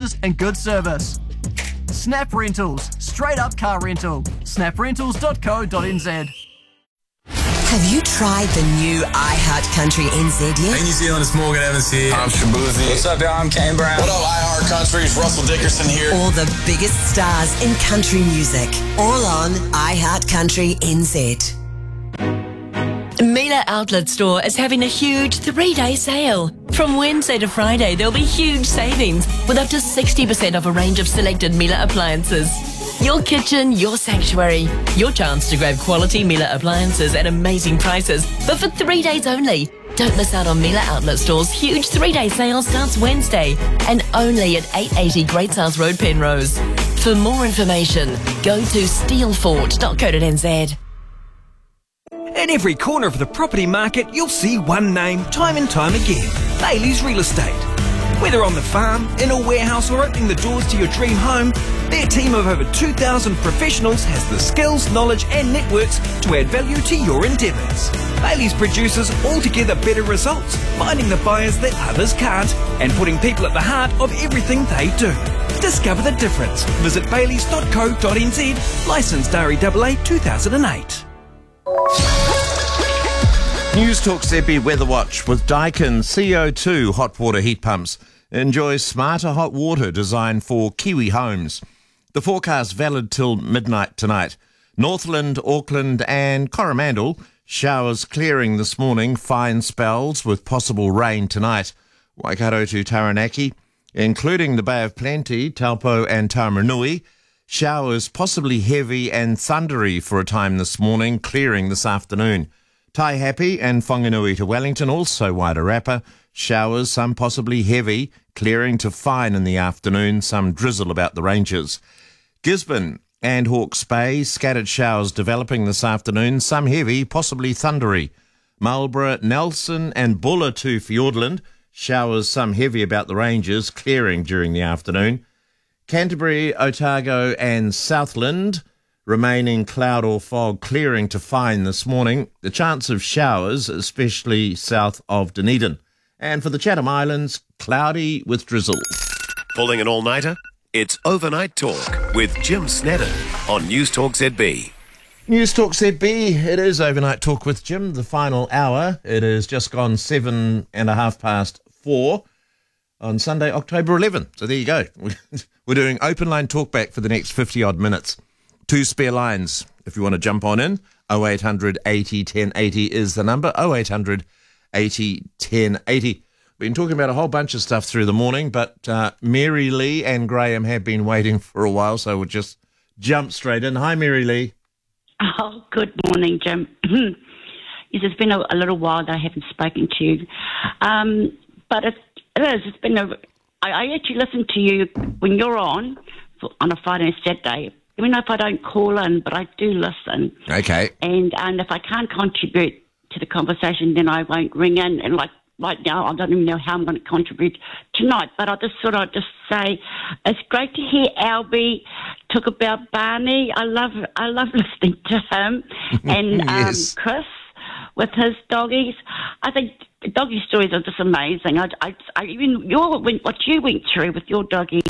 prices and good service. Snap Rentals, straight up car rental. snaprentals.co.nz. Have you tried the new iHeart Country NZ yet? Hey, New Zealand, it's Morgan Evans here. I'm Shabuzi. What's up, y'all? I'm Kane Brown. What up, iHeart Country? It's Russell Dickerson here. All the biggest stars in country music. All on iHeart Country NZ. Mila Outlet Store is having a huge 3-day sale. From Wednesday to Friday, there'll be huge savings with up to 60% off a range of selected Mila appliances. Your kitchen, your sanctuary. Your chance to grab quality Mila appliances at amazing prices, but for 3 days only. Don't miss out on Mila Outlet Store's huge 3-day sale starts Wednesday and only at 880 Great South Road, Penrose. For more information, go to steelfort.co.nz. In every corner of the property market, you'll see one name time and time again. Bailey's Real Estate. Whether on the farm, in a warehouse or opening the doors to your dream home, their team of over 2,000 professionals has the skills, knowledge and networks to add value to your endeavours. Bailey's produces altogether better results, finding the buyers that others can't and putting people at the heart of everything they do. Discover the difference. Visit baileys.co.nz, licensed REAA 2008. News Talk ZB Weather Watch with Daikin CO2 hot water heat pumps. Enjoy smarter hot water designed for Kiwi homes. The forecast valid till midnight tonight. Northland, Auckland and Coromandel, showers clearing this morning, fine spells with possible rain tonight. Waikato to Taranaki, including the Bay of Plenty, Taupo and Taumarunui. Showers possibly heavy and thundery for a time this morning, clearing this afternoon. Taihape and Whanganui to Wellington, also Wairarapa. Showers, some possibly heavy, clearing to fine in the afternoon, some drizzle about the ranges. Gisborne and Hawke's Bay, scattered showers developing this afternoon, some heavy, possibly thundery. Marlborough, Nelson and Buller to Fiordland, showers, some heavy about the ranges, clearing during the afternoon. Canterbury, Otago and Southland, remaining cloud or fog, clearing to fine this morning. The chance of showers, especially south of Dunedin. And for the Chatham Islands, cloudy with drizzle. Pulling an all-nighter? It's Overnight Talk with Jim Snedden on News Talk ZB. News Talk ZB, it is Overnight Talk with Jim, the final hour. It is just gone 4:07 on Sunday, October 11th. So there you go. We're doing open line talkback for the next 50-odd minutes. 2 spare lines if you want to jump on in. 0800 80 1080 is the number. 0800 80 1080. We've been talking about a whole bunch of stuff through the morning, but Mary Lee and Graham have been waiting for a while, so we'll just jump straight in. Hi, Mary Lee. Oh, good morning, Jim. Yes, it's been a little while that I haven't spoken to you. But it is. It's been I actually listen to you when you're on a Friday and Saturday. Even if I don't call in, but I do listen. Okay. And if I can't contribute to the conversation, then I won't ring in. And like right now, I don't even know how I'm going to contribute tonight. But I just thought I'd just say it's great to hear Albie talk about Barney. I love listening to him and yes. Chris with his doggies. I think the doggy stories are just amazing. I even what you went through with your doggy.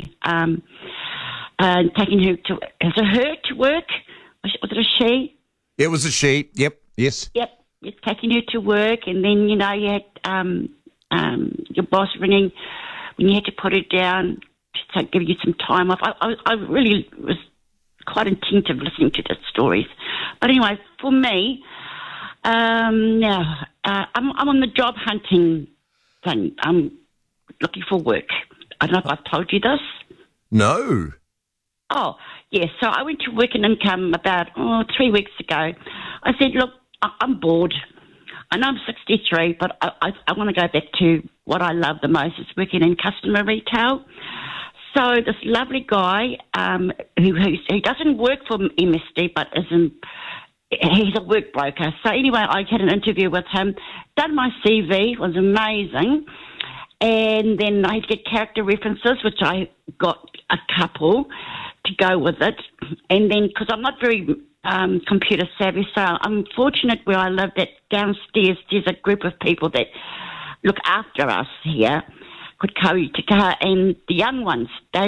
Taking her to, is it her to work? Was it a she? It was a she, yep, yes. Yep, taking her to work, and then, you had your boss ringing when you had to put her down to give you some time off. I really was quite attentive listening to the stories. But anyway, for me, I'm on the job hunting thing. I'm looking for work. I don't know if I've told you this. No. Oh, yes. So I went to Work and Income about 3 weeks ago. I said, look, I'm bored. I know I'm 63, but I want to go back to what I love the most, is working in customer retail. So this lovely guy who doesn't work for MSD, but he's a work broker. So anyway, I had an interview with him, done my CV, was amazing. And then I had to get character references, which I got a couple to go with it. And then, because I'm not very computer savvy, so I'm fortunate where I live that downstairs there's a group of people that look after us here, called Kauri Te Kaha, and the young ones, they